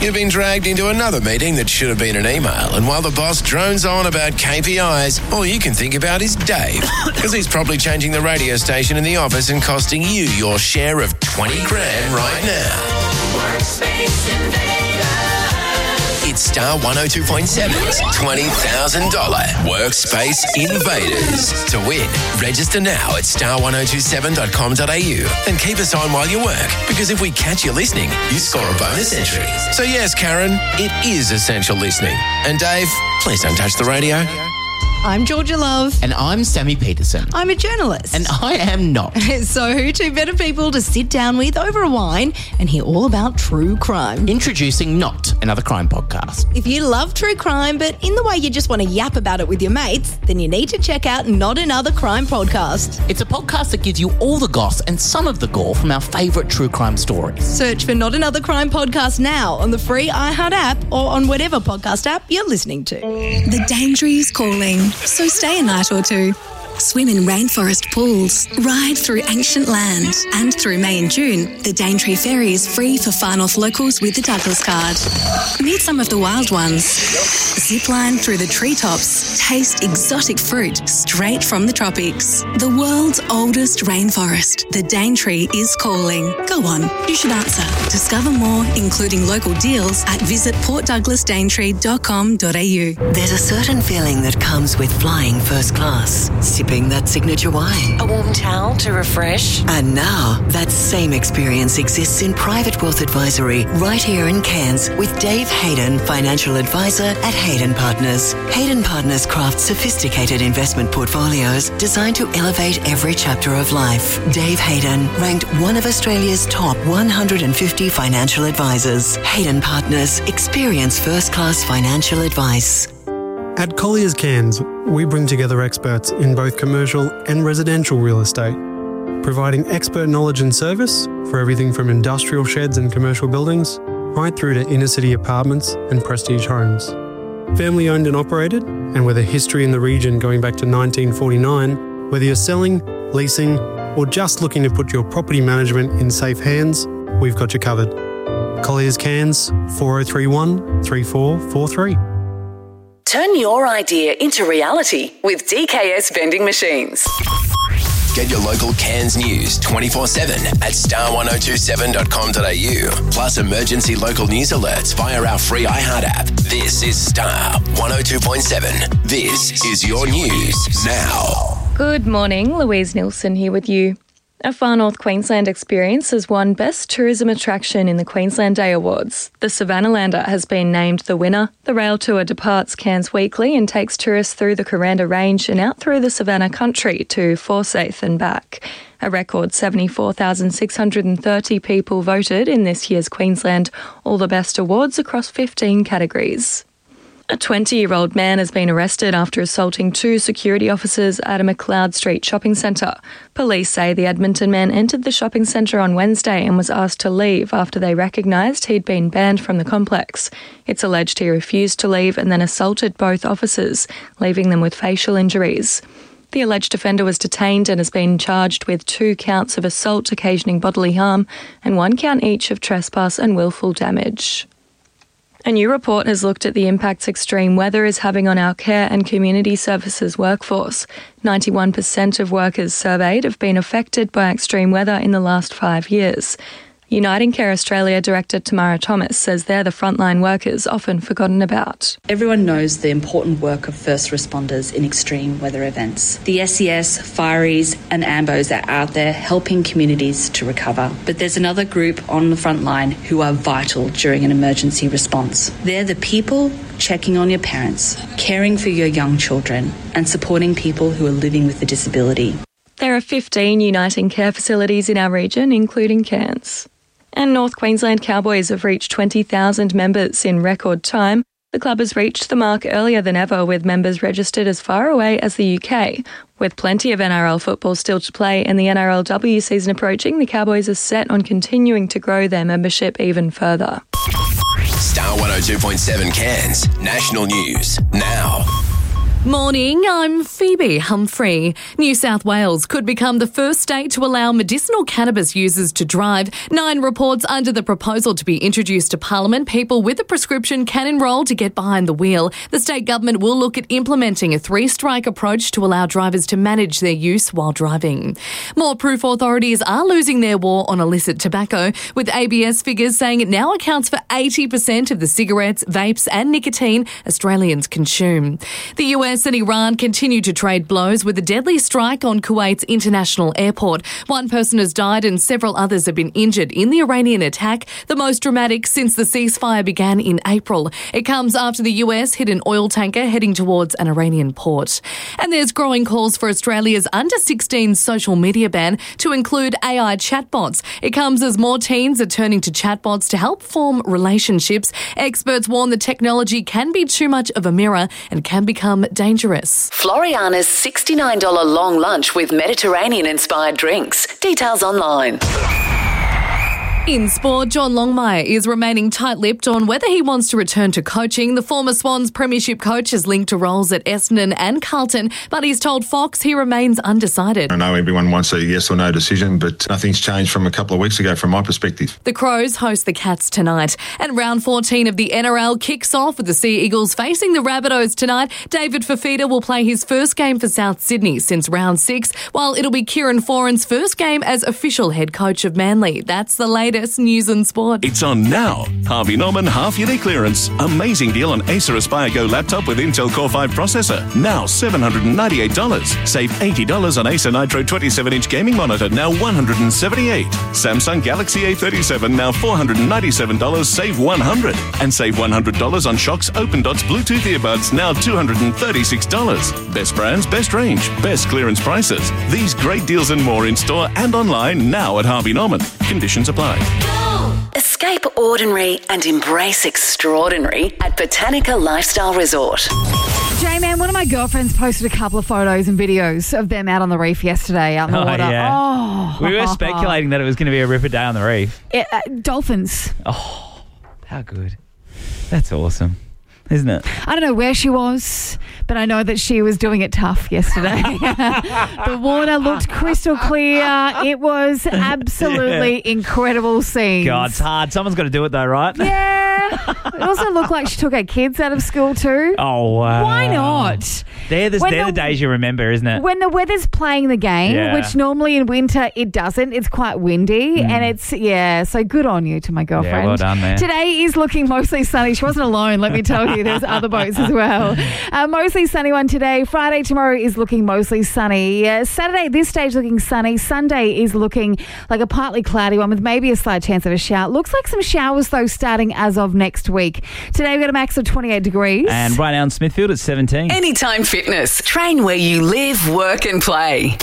You've been dragged into another meeting that should have been an email, and while the boss drones on about KPIs, all you can think about is Dave, because he's probably changing the radio station in the office and costing you your share of 20 grand right now. Workspace Invader. It's Star 102.7's $20,000 Workspace Invaders. To win, register now at star1027.com.au and keep us on while you work, because if we catch you listening, you score a bonus entry. So yes, Karen, it is essential listening. And Dave, please don't touch the radio. I'm Georgia Love. And I'm Sammy Peterson. I'm a journalist. And I am not. So who two better people to sit down with over a wine and hear all about true crime? Introducing Not Another Crime Podcast. If you love true crime, but in the way you just want to yap about it with your mates, then you need to check out Not Another Crime Podcast. It's a podcast that gives you all the goss and some of the gore from our favourite true crime stories. Search for Not Another Crime Podcast now on the free iHeart app or on whatever podcast app you're listening to. The Daintree is calling. So stay a night or two. Swim in rainforest pools, ride through ancient land, and through May and June, the Daintree Ferry is free for Far North locals with the Douglas card. Meet some of the wild ones. Zipline through the treetops, taste exotic fruit straight from the tropics. The world's oldest rainforest, the Daintree is calling. Go on, you should answer. Discover more, including local deals, at visit portdouglasdaintree.com.au. There's a certain feeling that comes with flying first class. Sipping that signature wine. A warm towel to refresh. And now, that same experience exists in private wealth advisory right here in Cairns with Dave Hayden, financial advisor at Hayden Partners. Hayden Partners crafts sophisticated investment portfolios designed to elevate every chapter of life. Dave Hayden, ranked one of Australia's top 150 financial advisors. Hayden Partners, experience first-class financial advice. At Colliers Cairns, we bring together experts in both commercial and residential real estate, providing expert knowledge and service for everything from industrial sheds and commercial buildings right through to inner-city apartments and prestige homes. Family owned and operated, and with a history in the region going back to 1949, whether you're selling, leasing, or just looking to put your property management in safe hands, we've got you covered. Colliers Cairns, 4031 3443. Turn your idea into reality with DKS Vending Machines. Get your local Cairns news 24/7 at star1027.com.au. Plus emergency local news alerts via our free iHeart app. This is Star 102.7. This is your news now. Good morning, Louise Nilsson here with you. A Far North Queensland experience has won Best Tourism Attraction in the Queensland Day Awards. The Savannalander has been named the winner. The rail tour departs Cairns weekly and takes tourists through the Kuranda Range and out through the Savannah country to Forsyth and back. A record 74,630 people voted in this year's Queensland All the Best Awards across 15 categories. A 20-year-old man has been arrested after assaulting two security officers at a McLeod Street shopping centre. Police say the Edmonton man entered the shopping centre on Wednesday and was asked to leave after they recognised he'd been banned from the complex. It's alleged he refused to leave and then assaulted both officers, leaving them with facial injuries. The alleged offender was detained and has been charged with 2 counts of assault occasioning bodily harm and 1 count each of trespass and willful damage. A new report has looked at the impacts extreme weather is having on our care and community services workforce. 91% of workers surveyed have been affected by extreme weather in the last 5 years. Uniting Care Australia Director Tamara Thomas says they're the frontline workers often forgotten about. Everyone knows the important work of first responders in extreme weather events. The SES, Fireys and AMBOs are out there helping communities to recover. But there's another group on the front line who are vital during an emergency response. They're the people checking on your parents, caring for your young children and supporting people who are living with a disability. There are 15 Uniting Care facilities in our region, including Cairns. And North Queensland Cowboys have reached 20,000 members in record time. The club has reached the mark earlier than ever, with members registered as far away as the UK. With plenty of NRL football still to play and the NRLW season approaching, the Cowboys are set on continuing to grow their membership even further. Star 102.7 Cairns, national news now. Morning, I'm Phoebe Humphrey. New South Wales could become the first state to allow medicinal cannabis users to drive. 9 reports under the proposal to be introduced to Parliament. People with a prescription can enrol to get behind the wheel. The state government will look at implementing a 3-strike approach to allow drivers to manage their use while driving. More proof authorities are losing their war on illicit tobacco, with ABS figures saying it now accounts for 80% of the cigarettes, vapes and nicotine Australians consume. The US and Iran continue to trade blows with a deadly strike on Kuwait's international airport. 1 person has died and several others have been injured in the Iranian attack, the most dramatic since the ceasefire began in April. It comes after the US hit an oil tanker heading towards an Iranian port. And there's growing calls for Australia's under-16 social media ban to include AI chatbots. It comes as more teens are turning to chatbots to help form relationships. Experts warn the technology can be too much of a mirror and can become dangerous. Floriana's $69 long lunch with Mediterranean-inspired drinks. Details online. In sport, John Longmire is remaining tight-lipped on whether he wants to return to coaching. The former Swans premiership coach is linked to roles at Essendon and Carlton, but he's told Fox he remains undecided. I know everyone wants a yes or no decision, but nothing's changed from a couple of weeks ago from my perspective. The Crows host the Cats tonight. And round 14 of the NRL kicks off with the Sea Eagles facing the Rabbitohs tonight. David Fafita will play his first game for South Sydney since round 6, while it'll be Kieran Foran's first game as official head coach of Manly. That's the latest news and sport. It's on now. Harvey Norman half-yearly clearance. Amazing deal on Acer Aspire Go laptop with Intel Core 5 processor. Now $798. Save $80 on Acer Nitro 27-inch gaming monitor. Now $178. Samsung Galaxy A37. Now $497. Save $100. And save $100 on Shox Open Dots Bluetooth earbuds. Now $236. Best brands, best range, best clearance prices. These great deals and more in store and online now at Harvey Norman. Conditions apply. Escape ordinary and embrace extraordinary at Botanica Lifestyle Resort. J-Man, one of my girlfriends posted a couple of photos and videos of them out on the reef yesterday out in the water. Yeah. We were speculating that it was going to be a ripper day on the reef. Dolphins. Oh, how good. That's awesome, isn't it? I don't know where she was, but I know that she was doing it tough yesterday. The water looked crystal clear. It was absolutely incredible scenes. God, it's hard. Someone's got to do it though, right? Yeah. It also looked like she took her kids out of school too. Oh, wow. Why not? They're the days you remember, isn't it? When the weather's playing the game, which normally in winter it doesn't. It's quite windy and it's, so good on you to my girlfriend. Yeah, well done, man. Today is looking mostly sunny. She wasn't alone, let me tell you. There's other boats as well. Mostly sunny one today. Friday, tomorrow is looking mostly sunny. Saturday, at this stage, looking sunny. Sunday is looking like a partly cloudy one with maybe a slight chance of a shower. Looks like some showers, though, starting as of next week. Today, we've got a max of 28 degrees. And right now in Smithfield, it's 17. Anytime Fitness. Train where you live, work and play.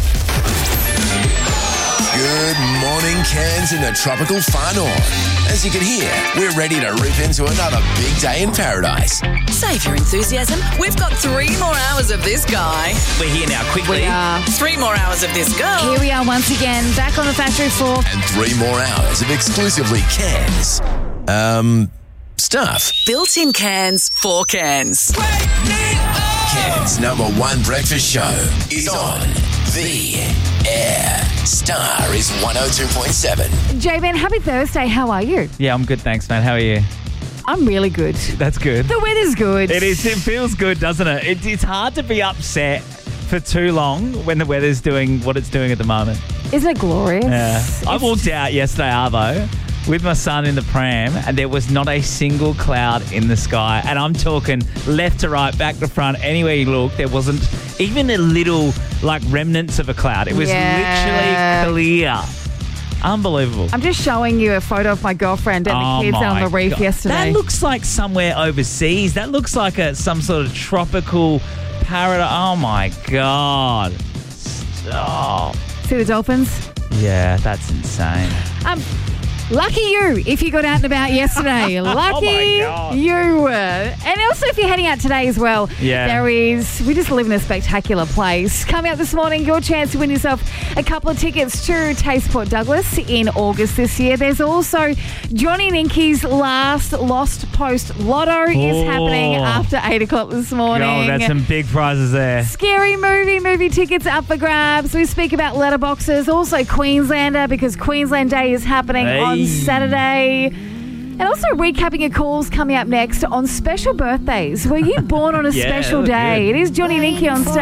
Good morning, Cairns in the tropical far north. As you can hear, we're ready to rip into another big day in paradise. Save your enthusiasm. We've got 3 more hours of this guy. We're here now, quickly. We are. 3 more hours of this girl. Here we are once again, back on the factory floor. And 3 more hours of exclusively Cairns. Stuff. Built-in cans for cans. Cairns' #1 breakfast show is on the air. Star is 102.7. J-Man, happy Thursday. How are you? Yeah, I'm good, thanks, mate. How are you? I'm really good. That's good. The weather's good. It is. It feels good, doesn't it? It's hard to be upset for too long when the weather's doing what it's doing at the moment. Isn't it glorious? Yeah. I walked out yesterday, Arvo, with my son in the pram, and there was not a single cloud in the sky. And I'm talking left to right, back to front, anywhere you look, there wasn't even a little, remnants of a cloud. It was literally clear. Unbelievable. I'm just showing you a photo of my girlfriend and the kids out on the reef yesterday. That looks like somewhere overseas. That looks like some sort of tropical paradise. Oh, my God. Stop. See the dolphins? Yeah, that's insane. Lucky you if you got out and about yesterday. Lucky you. And also if you're heading out today as well, we just live in a spectacular place. Coming up this morning, your chance to win yourself a couple of tickets to Taste Port Douglas in August this year. There's also Johnny Ninky's last Lost Post Lotto is happening after 8 o'clock this morning. Oh, that's some big prizes there. Scary movie tickets up for grabs. We speak about letterboxes, also Queenslander, because Queensland Day is happening on Saturday. And also recapping your calls coming up next on special birthdays. Were you born on a special day? Good. It is Johnny Ninky on stage.